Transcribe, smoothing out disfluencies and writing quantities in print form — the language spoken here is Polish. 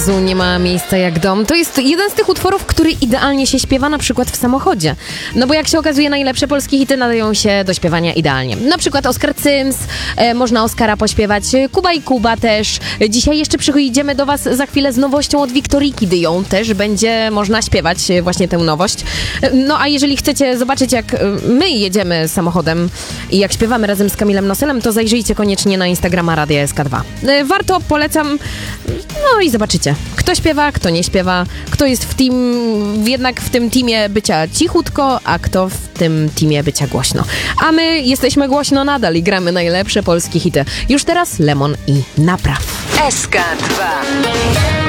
Jezu, nie ma miejsca jak dom. To jest jeden z tych utworów, który idealnie się śpiewa na przykład w samochodzie. No bo jak się okazuje, najlepsze polskie hity nadają się do śpiewania idealnie. Na przykład Oskar Cyms, można Oskara pośpiewać, Kuba i Kuba też. Dzisiaj jeszcze przyjdziemy do was za chwilę z nowością od Wiktoriki Dyją. Też będzie można śpiewać właśnie tę nowość. No a jeżeli chcecie zobaczyć, jak my jedziemy samochodem i jak śpiewamy razem z Kamilem Noselem, to zajrzyjcie koniecznie na Instagrama Radia SK2. Warto, polecam. No i zobaczycie, kto śpiewa, kto nie śpiewa, kto jest jednak w tym teamie bycia cichutko, a kto w tym teamie bycia głośno. A my jesteśmy głośno nadal i gramy najlepsze polskie hity. Już teraz Lemon i Napraw. SK2